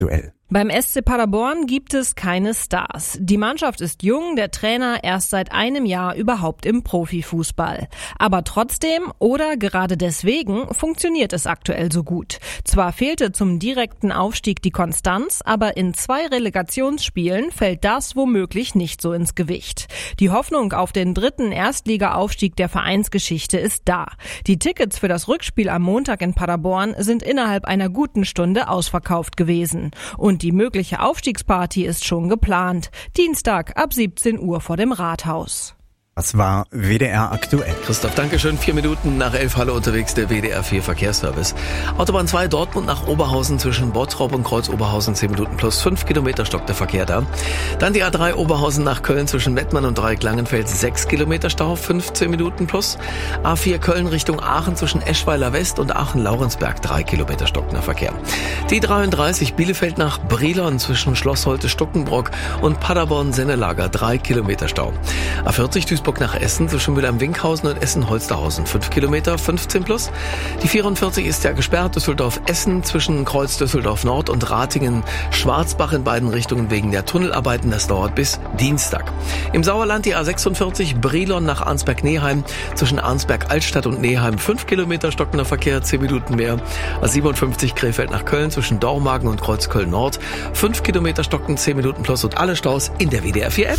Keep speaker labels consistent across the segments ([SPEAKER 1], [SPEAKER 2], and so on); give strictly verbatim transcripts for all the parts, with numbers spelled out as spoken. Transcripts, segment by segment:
[SPEAKER 1] Duell.
[SPEAKER 2] Beim S C Paderborn gibt es keine Stars. Die Mannschaft ist jung, der Trainer erst seit einem Jahr überhaupt im Profifußball. Aber trotzdem oder gerade deswegen funktioniert es aktuell so gut. Zwar fehlte zum direkten Aufstieg die Konstanz, aber in zwei Relegationsspielen fällt das womöglich nicht so ins Gewicht. Die Hoffnung auf den dritten Erstliga-Aufstieg der Vereinsgeschichte ist da. Die Tickets für das Rückspiel am Montag in Paderborn sind innerhalb einer guten Stunde ausverkauft gewesen. Und die mögliche Aufstiegsparty ist schon geplant. Dienstag ab siebzehn Uhr vor dem Rathaus.
[SPEAKER 1] Das war W D R aktuell.
[SPEAKER 3] Christoph, Dankeschön. Vier Minuten nach elf, Halle unterwegs, der W D R vier Verkehrsservice. Autobahn zwei Dortmund nach Oberhausen zwischen Bottrop und Kreuz Oberhausen, zehn Minuten plus fünf Kilometer stockt der Verkehr da. Dann die A drei Oberhausen nach Köln zwischen Mettmann und Dreieck-Langenfeld, sechs Kilometer Stau, fünfzehn Minuten plus. A vier Köln Richtung Aachen zwischen Eschweiler West und Aachen-Laurensberg, drei Kilometer stockender Verkehr. Die dreiunddreißig Bielefeld nach Brilon zwischen Schloss Holte-Stuckenbrock und Paderborn-Sennelager, drei Kilometer Stau. A vierzig Duisburg nach Essen zwischen Mülheim-Winkhausen und Essen-Holsterhausen, fünf Kilometer, fünfzehn plus. Die vierundvierzig ist ja gesperrt, Düsseldorf-Essen zwischen Kreuz Düsseldorf-Nord und Ratingen-Schwarzbach in beiden Richtungen wegen der Tunnelarbeiten. Das dauert bis Dienstag. Im Sauerland die A sechsundvierzig Brilon nach Arnsberg-Neheim zwischen Arnsberg-Altstadt und Neheim, fünf Kilometer stockender Verkehr, zehn Minuten mehr. A siebenundfünfzig Krefeld nach Köln zwischen Dormagen und Kreuz Köln-Nord, fünf Kilometer stocken, zehn Minuten plus und alle Staus in der W D R vier App.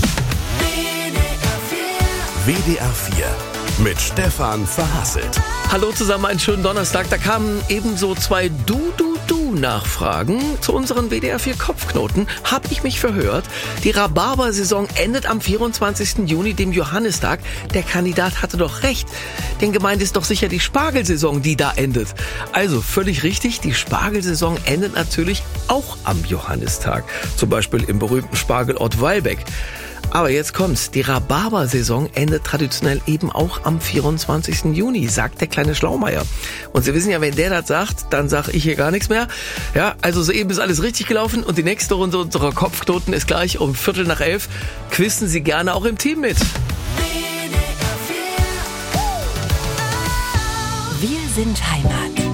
[SPEAKER 4] W D R vier mit Stefan Verhasselt.
[SPEAKER 3] Hallo zusammen, einen schönen Donnerstag. Da kamen ebenso zwei Du-Du-Du-Nachfragen zu unseren W D R vier Kopfknoten. Hab ich mich verhört? Die Rhabarber-Saison endet am vierundzwanzigsten Juni, dem Johannistag. Der Kandidat hatte doch recht. Denn gemeint ist doch sicher die Spargelsaison, die da endet. Also völlig richtig, die Spargelsaison endet natürlich auch am Johannistag. Zum Beispiel im berühmten Spargelort Weilbeck. Aber jetzt kommt's. Die Rhabarber-Saison endet traditionell eben auch am vierundzwanzigsten Juni, sagt der kleine Schlaumeier. Und Sie wissen ja, wenn der das sagt, dann sag ich hier gar nichts mehr. Ja, also soeben ist alles richtig gelaufen und die nächste Runde unserer Kopfknoten ist gleich um Viertel nach elf. Quizzen Sie gerne auch im Team mit.
[SPEAKER 5] Wir sind Heimat.